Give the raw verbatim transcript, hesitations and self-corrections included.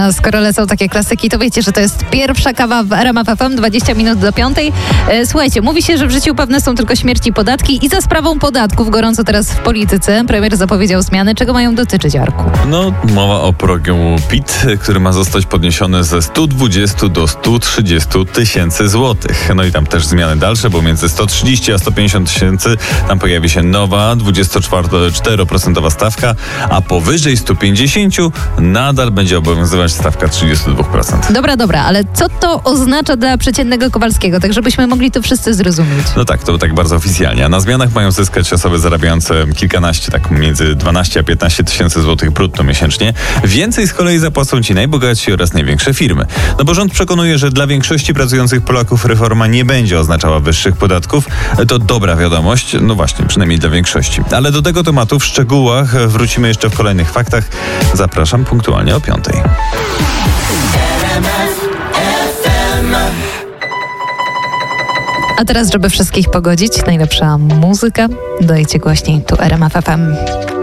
A skoro lecą takie klasyki, to wiecie, że to jest pierwsza kawa w R M F F M, dwadzieścia minut do piątej. Słuchajcie, mówi się, że w życiu pewne są tylko śmierć i podatki i za sprawą podatków gorąco teraz w polityce. Premier zapowiedział zmiany. Czego mają dotyczyć, Arku? No, mowa o progu P I T, który ma zostać podniesiony ze sto dwadzieścia do sto trzydzieści tysięcy złotych. No i tam też zmiany dalsze, bo między sto trzydzieści a sto pięćdziesiąt tysięcy tam pojawi się nowa dwadzieścia cztery procent stawka, a powyżej sto pięćdziesiąt nadal będzie obowiązywać stawka trzydzieści dwa procent. Dobra, dobra, ale co to oznacza dla przeciętnego Kowalskiego, tak żebyśmy mogli to wszyscy zrozumieć? No tak, to tak bardzo oficjalnie. A na zmianach mają zyskać osoby zarabiające kilkanaście, tak między dwanaście a piętnaście tysięcy złotych brutto miesięcznie. Więcej z kolei zapłacą ci najbogatsi oraz największe firmy. No bo rząd przekonuje, że dla większości pracujących Polaków reforma nie będzie oznaczała wyższych podatków. To dobra wiadomość, no właśnie, przynajmniej dla większości. Ale do tego tematu w szczegółach wrócimy jeszcze w kolejnych faktach. Zapraszam punktualnie o piątej. A teraz, żeby wszystkich pogodzić, najlepsza muzyka. Dajcie głośniej, tu R M F F M.